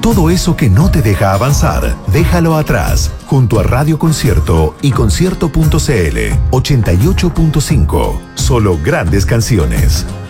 Todo eso que no te deja avanzar, déjalo atrás, junto a Radio Concierto y Concierto.cl 88.5. Solo grandes canciones.